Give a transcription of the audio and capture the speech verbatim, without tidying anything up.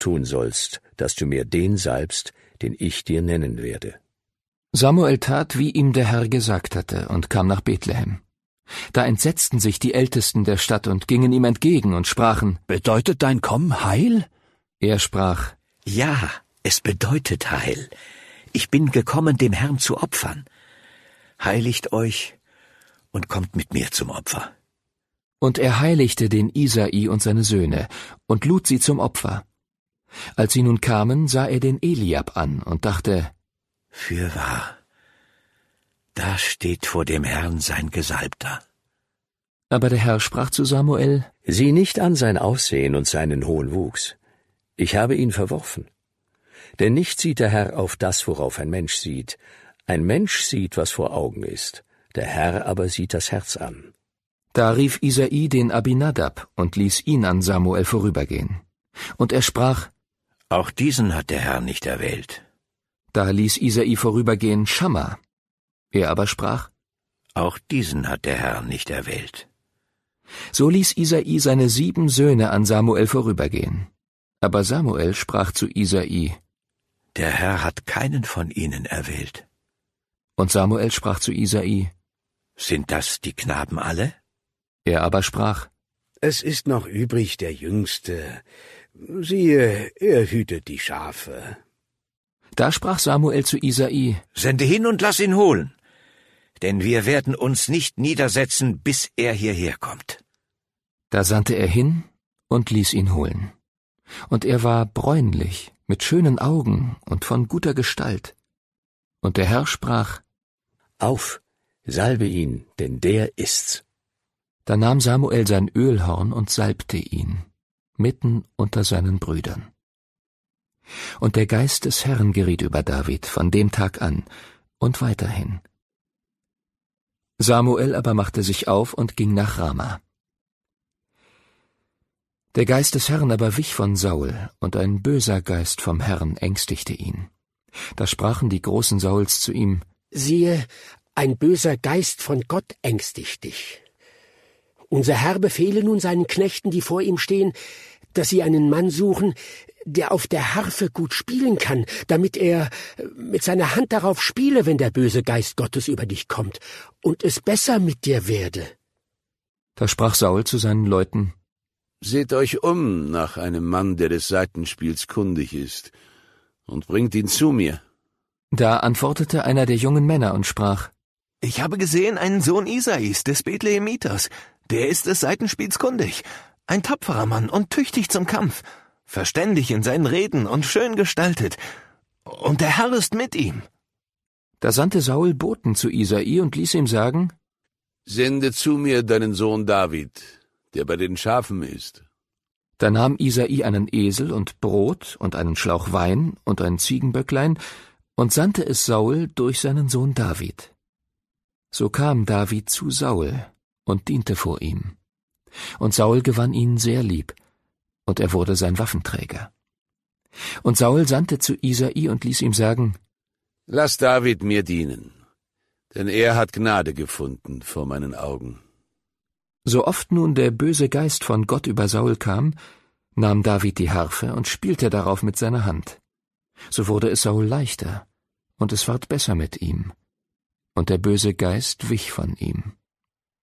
tun sollst, dass du mir den salbst, den ich dir nennen werde.« Samuel tat, wie ihm der Herr gesagt hatte, und kam nach Bethlehem. Da entsetzten sich die Ältesten der Stadt und gingen ihm entgegen und sprachen: »Bedeutet dein Kommen Heil?« Er sprach: »Ja, es bedeutet Heil. Ich bin gekommen, dem Herrn zu opfern. Heiligt euch und kommt mit mir zum Opfer.« Und er heiligte den Isai und seine Söhne und lud sie zum Opfer. Als sie nun kamen, sah er den Eliab an und dachte: »Fürwahr, da steht vor dem Herrn sein Gesalbter.« Aber der Herr sprach zu Samuel: »Sieh nicht an sein Aussehen und seinen hohen Wuchs. Ich habe ihn verworfen. Denn nicht sieht der Herr auf das, worauf ein Mensch sieht. Ein Mensch sieht, was vor Augen ist, der Herr aber sieht das Herz an.« Da rief Isai den Abinadab und ließ ihn an Samuel vorübergehen. Und er sprach: »Auch diesen hat der Herr nicht erwählt.« Da ließ Isai vorübergehen Schamma. Er aber sprach: »Auch diesen hat der Herr nicht erwählt.« So ließ Isai seine sieben Söhne an Samuel vorübergehen. Aber Samuel sprach zu Isai: »Der Herr hat keinen von ihnen erwählt.« Und Samuel sprach zu Isai: »Sind das die Knaben alle?« Er aber sprach: »Es ist noch übrig der Jüngste. Siehe, er hütet die Schafe.« Da sprach Samuel zu Isai: »Sende hin und lass ihn holen, denn wir werden uns nicht niedersetzen, bis er hierher kommt.« Da sandte er hin und ließ ihn holen. Und er war bräunlich, mit schönen Augen und von guter Gestalt. Und der Herr sprach: »Auf, salbe ihn, denn der ist's.« Da nahm Samuel sein Ölhorn und salbte ihn, mitten unter seinen Brüdern. Und der Geist des Herrn geriet über David von dem Tag an und weiterhin. Samuel aber machte sich auf und ging nach Rama. Der Geist des Herrn aber wich von Saul, und ein böser Geist vom Herrn ängstigte ihn. Da sprachen die Großen Sauls zu ihm: »Siehe, ein böser Geist von Gott ängstigt dich. Unser Herr befehle nun seinen Knechten, die vor ihm stehen, dass sie einen Mann suchen, der auf der Harfe gut spielen kann, damit er mit seiner Hand darauf spiele, wenn der böse Geist Gottes über dich kommt, und es besser mit dir werde.« Da sprach Saul zu seinen Leuten: »Seht euch um nach einem Mann, der des Saitenspiels kundig ist, und bringt ihn zu mir.« Da antwortete einer der jungen Männer und sprach: »Ich habe gesehen einen Sohn Isais, des Bethlehemiters. Der ist des Saitenspiels kundig, ein tapferer Mann und tüchtig zum Kampf, verständig in seinen Reden und schön gestaltet. Und der Herr ist mit ihm.« Da sandte Saul Boten zu Isai und ließ ihm sagen: »Sende zu mir deinen Sohn David, der bei den Schafen ist.« Da nahm Isai einen Esel und Brot und einen Schlauch Wein und ein Ziegenböcklein und sandte es Saul durch seinen Sohn David. So kam David zu Saul und diente vor ihm. Und Saul gewann ihn sehr lieb, und er wurde sein Waffenträger. Und Saul sandte zu Isai und ließ ihm sagen: »Lass David mir dienen, denn er hat Gnade gefunden vor meinen Augen.« So oft nun der böse Geist von Gott über Saul kam, nahm David die Harfe und spielte darauf mit seiner Hand. So wurde es Saul leichter, und es ward besser mit ihm, und der böse Geist wich von ihm.